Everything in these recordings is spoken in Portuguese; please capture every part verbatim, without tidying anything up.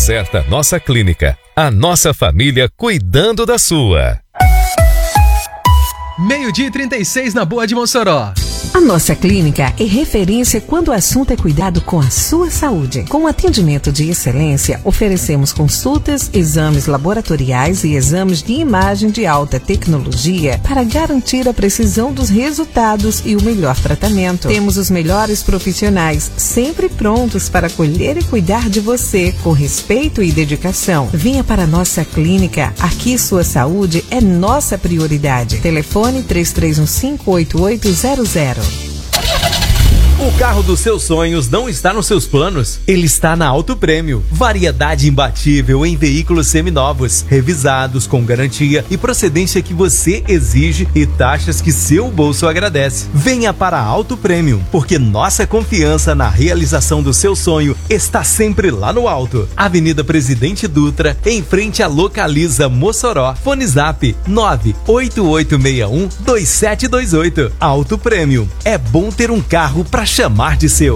certa nossa clínica, a nossa família cuidando da sua. Meio-dia e trinta e seis na Boa de Mossoró. A nossa clínica é referência quando o assunto é cuidado com a sua saúde. Com atendimento de excelência, oferecemos consultas, exames laboratoriais e exames de imagem de alta tecnologia para garantir a precisão dos resultados e o melhor tratamento. Temos os melhores profissionais sempre prontos para acolher e cuidar de você com respeito e dedicação. Venha para a nossa clínica. Aqui sua saúde é nossa prioridade. Telefone três três um cinco, oito oito zero zero. O carro dos seus sonhos não está nos seus planos? Ele está na Auto Prêmio. Variedade imbatível em veículos seminovos, revisados com garantia e procedência que você exige e taxas que seu bolso agradece. Venha para a Auto Prêmio, porque nossa confiança na realização do seu sonho está sempre lá no alto. Avenida Presidente Dutra, em frente à Localiza Mossoró. Fone Zap nove oito oito seis um, dois sete dois oito. Auto Prêmio. É bom ter um carro para chamar de seu.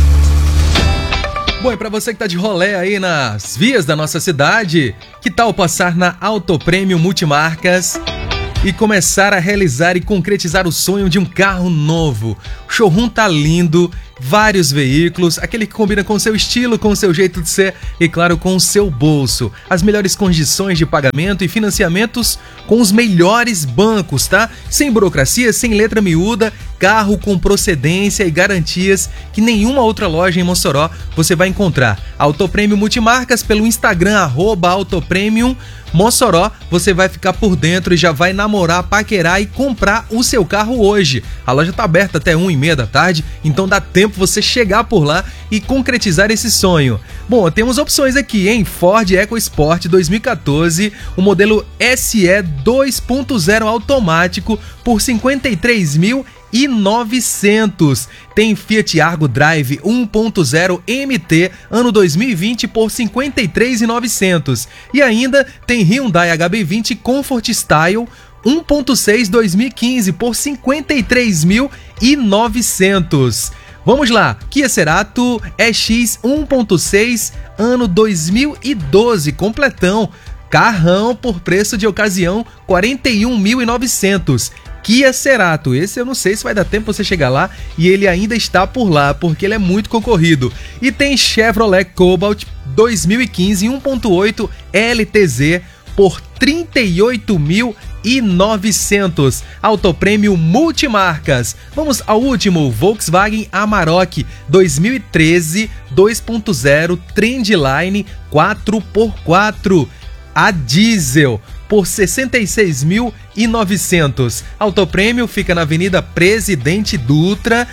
Bom, e pra você que tá de rolê aí nas vias da nossa cidade, que tal passar na Auto Prêmio Multimarcas e começar a realizar e concretizar o sonho de um carro novo? O showroom tá lindo, vários veículos, aquele que combina com o seu estilo, com o seu jeito de ser e, claro, com o seu bolso. As melhores condições de pagamento e financiamentos com os melhores bancos, tá? Sem burocracia, sem letra miúda, carro com procedência e garantias que nenhuma outra loja em Mossoró você vai encontrar. Autoprêmio Multimarcas pelo Instagram, arroba Autoprêmio Mossoró, você vai ficar por dentro e já vai namorar, paquerar e comprar o seu carro hoje. A loja tá aberta até uma e meia da tarde, então dá tempo você chegar por lá e concretizar esse sonho. Bom, temos opções aqui, hein? Ford EcoSport dois mil e quatorze, o modelo S E dois ponto zero automático por cinquenta e três mil e novecentos. Tem Fiat Argo Drive um ponto zero M T ano dois mil e vinte por cinquenta e três mil e novecentos. E ainda tem Hyundai H B vinte Comfort Style um ponto seis dois mil e quinze por cinquenta e três mil e novecentos. Vamos lá, Kia Cerato E X um ponto seis ano dois mil e doze, completão, carrão por preço de ocasião quarenta e um mil e novecentos. Kia Cerato, esse eu não sei se vai dar tempo você chegar lá e ele ainda está por lá, porque ele é muito concorrido. E tem Chevrolet Cobalt dois mil e quinze um ponto oito L T Z por trinta e oito mil e novecentos. Autoprêmio Multimarcas. Vamos ao último, Volkswagen Amarok dois mil e treze dois ponto zero Trendline quatro por quatro a diesel por sessenta e seis mil e novecentos. Autoprêmio fica na Avenida Presidente Dutra,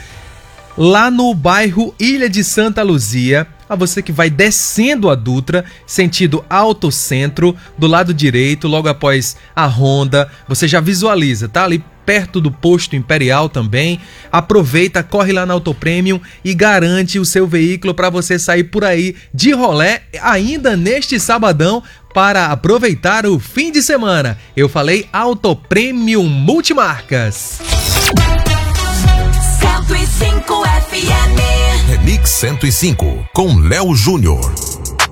lá no bairro Ilha de Santa Luzia. A você que vai descendo a Dutra, sentido Alto Centro, do lado direito, logo após a Honda, você já visualiza, tá ali perto do posto Imperial também. Aproveita, corre lá na Autoprêmio e garante o seu veículo para você sair por aí de rolé ainda neste sabadão para aproveitar o fim de semana. Eu falei Autoprêmio Multimarcas. cento e cinco F M. Remix cento e cinco com Léo Júnior.